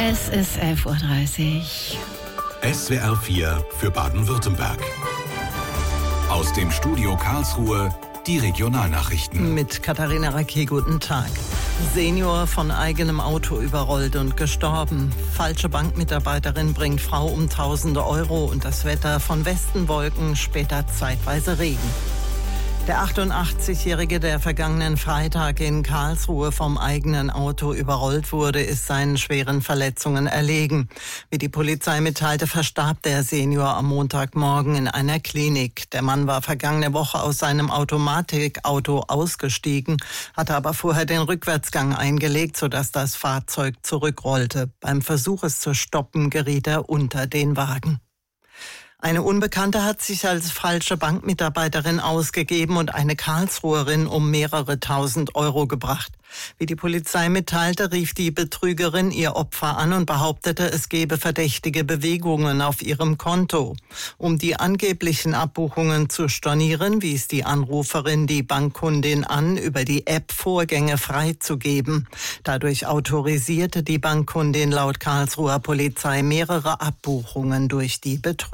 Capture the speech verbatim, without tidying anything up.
Es ist elf Uhr dreißig. S W R vier für Baden-Württemberg. Aus dem Studio Karlsruhe die Regionalnachrichten. Mit Katharina Racke, guten Tag. Senior von eigenem Auto überrollt und gestorben. Falsche Bankmitarbeiterin bringt Frau um tausende Euro und das Wetter von Westenwolken, später zeitweise Regen. Der achtundachtzigjährige, der vergangenen Freitag in Karlsruhe vom eigenen Auto überrollt wurde, ist seinen schweren Verletzungen erlegen. Wie die Polizei mitteilte, verstarb der Senior am Montagmorgen in einer Klinik. Der Mann war vergangene Woche aus seinem Automatikauto ausgestiegen, hatte aber vorher den Rückwärtsgang eingelegt, sodass das Fahrzeug zurückrollte. Beim Versuch, es zu stoppen, geriet er unter den Wagen. Eine Unbekannte hat sich als falsche Bankmitarbeiterin ausgegeben und eine Karlsruherin um mehrere tausend Euro gebracht. Wie die Polizei mitteilte, rief die Betrügerin ihr Opfer an und behauptete, es gebe verdächtige Bewegungen auf ihrem Konto. Um die angeblichen Abbuchungen zu stornieren, wies die Anruferin die Bankkundin an, über die App Vorgänge freizugeben. Dadurch autorisierte die Bankkundin laut Karlsruher Polizei mehrere Abbuchungen durch die Betrügerin.